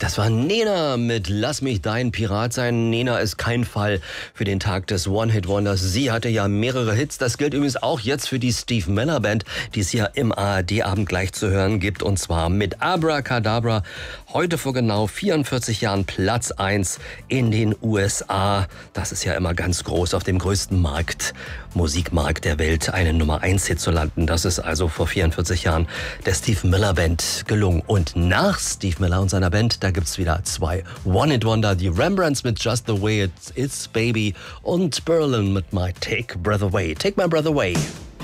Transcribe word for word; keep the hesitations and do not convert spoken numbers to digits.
Das war Nena mit Lass mich dein Pirat sein. Nena ist kein Fall für den Tag des One-Hit-Wonders. Sie hatte ja mehrere Hits. Das gilt übrigens auch jetzt für die Steve Miller Band, die es ja im A R D-Abend gleich zu hören gibt. Und zwar mit Abracadabra. Heute vor genau vierundvierzig Jahren Platz eins in den U S A. Das ist ja immer ganz groß, auf dem größten Markt, Musikmarkt der Welt, einen Nummer eins Hit zu landen. Das ist also vor vierundvierzig Jahren der Steve Miller Band gelungen. Und nach Steve Miller und seiner Band, da gibt's wieder zwei One-Hit-Wonder. Die Rembrandts mit Just the Way It Is, Baby und Berlin mit My Take Breath Away. Take My Breath Away.